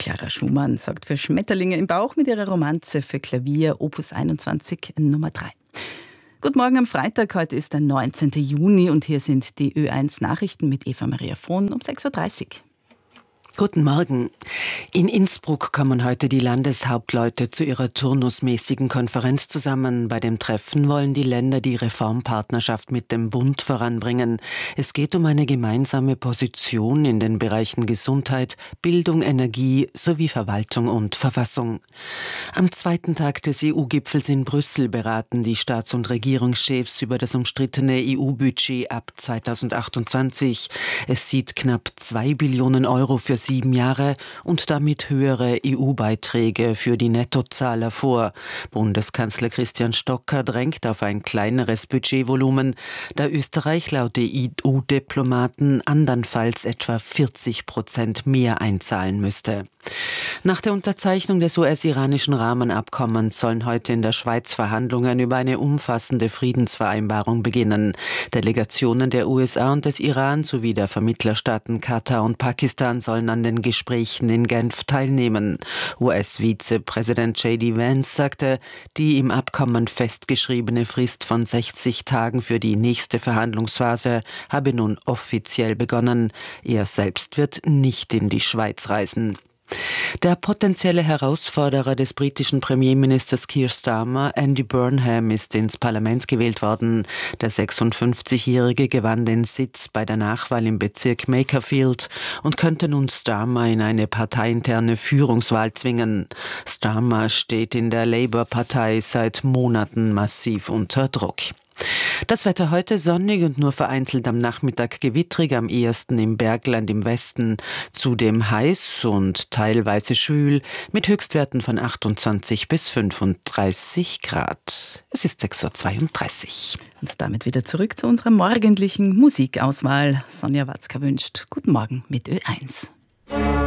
Clara Schumann sorgt für Schmetterlinge im Bauch mit ihrer Romanze für Klavier, Opus 21 Nummer 3. Guten Morgen am Freitag, heute ist der 19. Juni und hier sind die Ö1 Nachrichten mit Eva Maria Frohn um 6.30 Uhr. Guten Morgen. In Innsbruck kommen heute die Landeshauptleute zu ihrer turnusmäßigen Konferenz zusammen. Bei dem Treffen wollen die Länder die Reformpartnerschaft mit dem Bund voranbringen. Es geht um eine gemeinsame Position in den Bereichen Gesundheit, Bildung, Energie sowie Verwaltung und Verfassung. Am zweiten Tag des EU-Gipfels in Brüssel beraten die Staats- und Regierungschefs über das umstrittene EU-Budget ab 2028. Es sieht knapp 2 Billionen Euro für 7 Jahre und damit höhere EU-Beiträge für die Nettozahler vor. Bundeskanzler Christian Stocker drängt auf ein kleineres Budgetvolumen, da Österreich laut EU-Diplomaten andernfalls etwa 40% mehr einzahlen müsste. Nach der Unterzeichnung des US-iranischen Rahmenabkommens sollen heute in der Schweiz Verhandlungen über eine umfassende Friedensvereinbarung beginnen. Delegationen der USA und des Iran sowie der Vermittlerstaaten Katar und Pakistan sollen an den Gesprächen in Genf teilnehmen. US-Vizepräsident J.D. Vance sagte, die im Abkommen festgeschriebene Frist von 60 Tagen für die nächste Verhandlungsphase habe nun offiziell begonnen. Er selbst wird nicht in die Schweiz reisen. Der potenzielle Herausforderer des britischen Premierministers Keir Starmer, Andy Burnham, ist ins Parlament gewählt worden. Der 56-Jährige gewann den Sitz bei der Nachwahl im Bezirk Makerfield und könnte nun Starmer in eine parteiinterne Führungswahl zwingen. Starmer steht in der Labour-Partei seit Monaten massiv unter Druck. Das Wetter heute sonnig und nur vereinzelt am Nachmittag gewittrig, am ehesten im Bergland im Westen. Zudem heiß und teilweise schwül mit Höchstwerten von 28 bis 35 Grad. Es ist 6.32 Uhr. Und damit wieder zurück zu unserer morgendlichen Musikauswahl. Sonja Watzka wünscht Guten Morgen mit Ö1.